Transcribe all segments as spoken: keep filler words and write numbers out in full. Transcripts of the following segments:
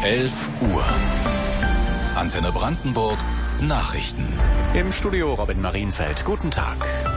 elf Uhr. Antenne Brandenburg Nachrichten. Im Studio Robin Marienfeld. Guten Tag.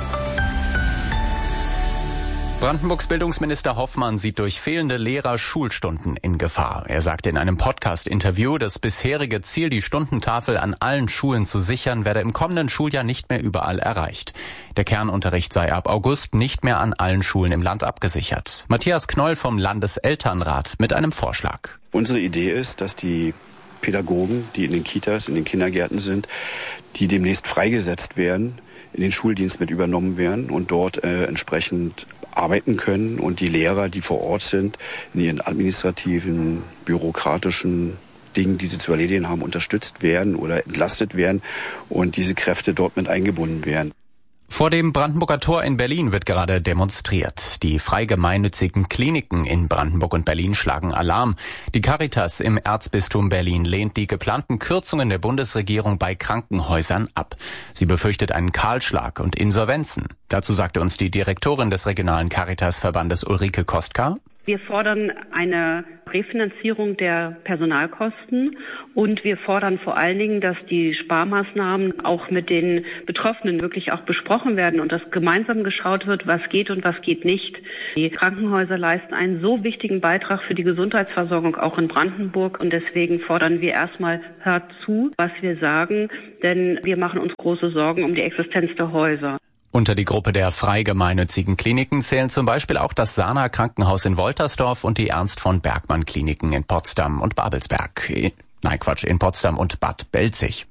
Brandenburgs Bildungsminister Hoffmann sieht durch fehlende Lehrer Schulstunden in Gefahr. Er sagte in einem Podcast-Interview, das bisherige Ziel, die Stundentafel an allen Schulen zu sichern, werde im kommenden Schuljahr nicht mehr überall erreicht. Der Kernunterricht sei ab August nicht mehr an allen Schulen im Land abgesichert. Matthias Knoll vom Landeselternrat mit einem Vorschlag. Unsere Idee ist, dass die Pädagogen, die in den Kitas, in den Kindergärten sind, die demnächst freigesetzt werden, in den Schuldienst mit übernommen werden und dort äh, entsprechend arbeiten können und die Lehrer, die vor Ort sind, in ihren administrativen, bürokratischen Dingen, die sie zu erledigen haben, unterstützt werden oder entlastet werden und diese Kräfte dort mit eingebunden werden. Vor dem Brandenburger Tor in Berlin wird gerade demonstriert. Die frei gemeinnützigen Kliniken in Brandenburg und Berlin schlagen Alarm. Die Caritas im Erzbistum Berlin lehnt die geplanten Kürzungen der Bundesregierung bei Krankenhäusern ab. Sie befürchtet einen Kahlschlag und Insolvenzen. Dazu sagte uns die Direktorin des regionalen Caritas-Verbandes Ulrike Kostka. Wir fordern eine Refinanzierung der Personalkosten und wir fordern vor allen Dingen, dass die Sparmaßnahmen auch mit den Betroffenen wirklich auch besprochen werden und dass gemeinsam geschaut wird, was geht und was geht nicht. Die Krankenhäuser leisten einen so wichtigen Beitrag für die Gesundheitsversorgung auch in Brandenburg und deswegen fordern wir erstmal, hört zu, was wir sagen, denn wir machen uns große Sorgen um die Existenz der Häuser. Unter die Gruppe der frei gemeinnützigen Kliniken zählen zum Beispiel auch das Sana Krankenhaus in Woltersdorf und die Ernst von Bergmann Kliniken in Potsdam und Babelsberg. Nein, Quatsch, in Potsdam und Bad Belzig.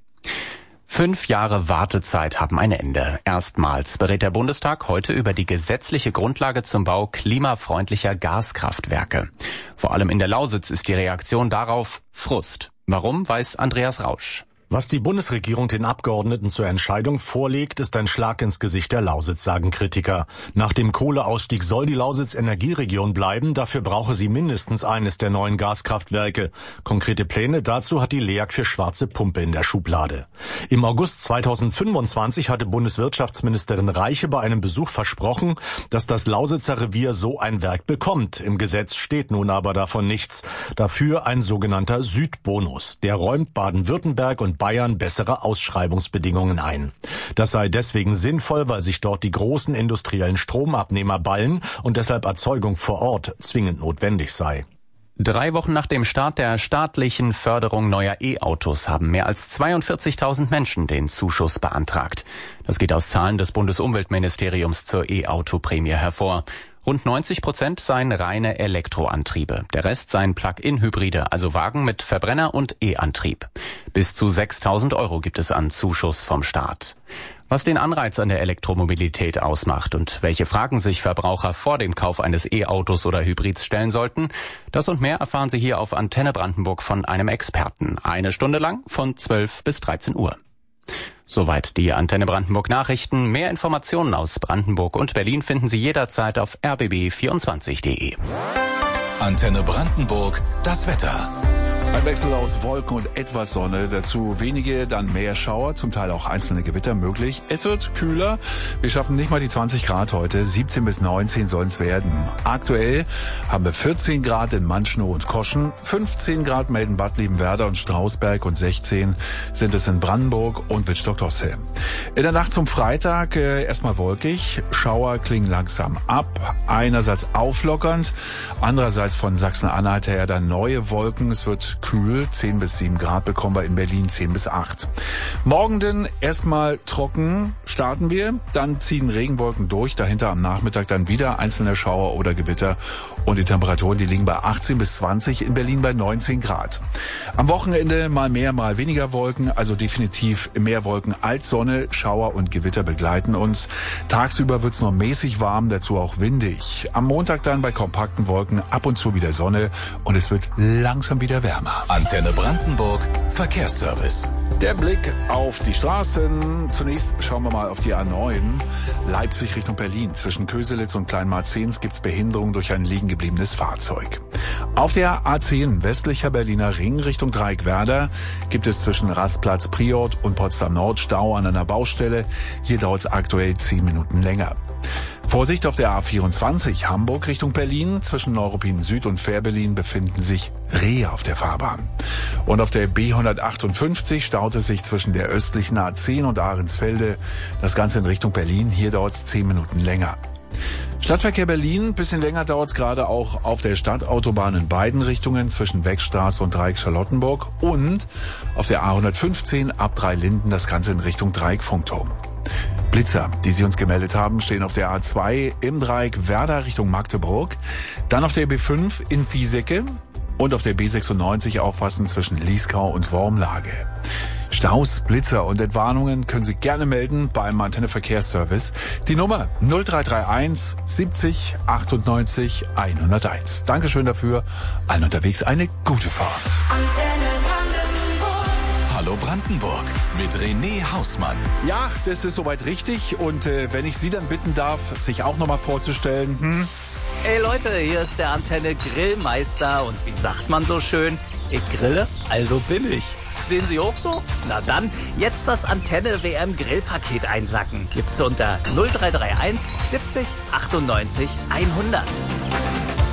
Fünf Jahre Wartezeit haben ein Ende. Erstmals berät der Bundestag heute über die gesetzliche Grundlage zum Bau klimafreundlicher Gaskraftwerke. Vor allem in der Lausitz ist die Reaktion darauf Frust. Warum, weiß Andreas Rausch. Was die Bundesregierung den Abgeordneten zur Entscheidung vorlegt, ist ein Schlag ins Gesicht der Lausitz, sagen Kritiker. Nach dem Kohleausstieg soll die Lausitz Energieregion bleiben, dafür brauche sie mindestens eines der neuen Gaskraftwerke. Konkrete Pläne dazu hat die L E A G für Schwarze Pumpe in der Schublade. Im August zweitausendfünfundzwanzig hatte Bundeswirtschaftsministerin Reiche bei einem Besuch versprochen, dass das Lausitzer Revier so ein Werk bekommt. Im Gesetz steht nun aber davon nichts. Dafür ein sogenannter Südbonus. Der räumt Baden-Württemberg und Bayern bessere Ausschreibungsbedingungen ein. Das sei deswegen sinnvoll, weil sich dort die großen industriellen Stromabnehmer ballen und deshalb Erzeugung vor Ort zwingend notwendig sei. Drei Wochen nach dem Start der staatlichen Förderung neuer E-Autos haben mehr als zweiundvierzigtausend Menschen den Zuschuss beantragt. Das geht aus Zahlen des Bundesumweltministeriums zur E-Auto-Prämie hervor. Rund neunzig Prozent seien reine Elektroantriebe. Der Rest seien Plug-in-Hybride, also Wagen mit Verbrenner- und E-Antrieb. Bis zu sechstausend Euro gibt es an Zuschuss vom Staat. Was den Anreiz an der Elektromobilität ausmacht und welche Fragen sich Verbraucher vor dem Kauf eines E-Autos oder Hybrids stellen sollten, das und mehr erfahren Sie hier auf Antenne Brandenburg von einem Experten. Eine Stunde lang von zwölf bis dreizehn Uhr. Soweit die Antenne Brandenburg Nachrichten. Mehr Informationen aus Brandenburg und Berlin finden Sie jederzeit auf r b b vierundzwanzig punkt d e. Antenne Brandenburg, das Wetter. Ein Wechsel aus Wolken und etwas Sonne, dazu wenige, dann mehr Schauer, zum Teil auch einzelne Gewitter möglich. Es wird kühler, wir schaffen nicht mal die zwanzig Grad heute, siebzehn bis neunzehn sollen es werden. Aktuell haben wir vierzehn Grad in Manschnow und Koschen, fünfzehn Grad melden Bad Liebenwerda und Strausberg und sechzehn sind es in Brandenburg und Wittstock-Tosse. In der Nacht zum Freitag äh, erstmal wolkig, Schauer klingen langsam ab, einerseits auflockernd, andererseits von Sachsen-Anhalt her dann neue Wolken, es wird kühl, zehn bis sieben Grad bekommen wir in Berlin, zehn bis acht. Morgen denn erstmal trocken starten wir, dann ziehen Regenwolken durch, dahinter am Nachmittag dann wieder einzelne Schauer oder Gewitter und die Temperaturen, die liegen bei achtzehn bis zwanzig, in Berlin bei neunzehn Grad. Am Wochenende mal mehr, mal weniger Wolken, also definitiv mehr Wolken als Sonne, Schauer und Gewitter begleiten uns. Tagsüber wird's nur mäßig warm, dazu auch windig. Am Montag dann bei kompakten Wolken ab und zu wieder Sonne und es wird langsam wieder wärmer. Antenne Brandenburg, Verkehrsservice. Der Blick auf die Straßen. Zunächst schauen wir mal auf die A neun. Leipzig Richtung Berlin. Zwischen Köselitz und Kleinmarzens gibt's Behinderung durch ein liegen gebliebenes Fahrzeug. Auf der A zehn westlicher Berliner Ring Richtung Dreieckwerder gibt es zwischen Rastplatz Priort und Potsdam Nord Stau an einer Baustelle. Hier dauert's aktuell zehn Minuten länger. Vorsicht auf der A vierundzwanzig Hamburg Richtung Berlin. Zwischen Neuruppin Süd und Fährberlin befinden sich Rehe auf der Fahrbahn. Und auf der B hundertachtundfünfzig staut es sich zwischen der östlichen A zehn und Ahrensfelde. Das Ganze in Richtung Berlin. Hier dauert es zehn Minuten länger. Stadtverkehr Berlin, bisschen länger dauert es gerade auch auf der Stadtautobahn in beiden Richtungen zwischen Wegstraße und Dreieck Charlottenburg und auf der A hundertfünfzehn ab Dreilinden das Ganze in Richtung Dreieck Funkturm. Blitzer, die Sie uns gemeldet haben, stehen auf der A zwei im Dreieck Werder Richtung Magdeburg, dann auf der B fünf in Piesecke und auf der B sechsundneunzig aufpassen zwischen Lieskau und Wormlage. Staus, Blitzer und Entwarnungen können Sie gerne melden beim Antenne Verkehrsservice. Die Nummer null drei drei eins siebzig achtundneunzig hunderteins. Dankeschön dafür. Allen unterwegs eine gute Fahrt. Antenne Brandenburg. Hallo Brandenburg mit René Hausmann. Ja, das ist soweit richtig. Und äh, wenn ich Sie dann bitten darf, sich auch nochmal vorzustellen. Hm? Hey Leute, hier ist der Antenne Grillmeister. Und wie sagt man so schön? Ich grille, also bin ich. Sehen Sie auch so? Na dann, jetzt das Antenne W M Grillpaket einsacken. Gibt's unter null drei drei eins siebzig achtundneunzig hundert.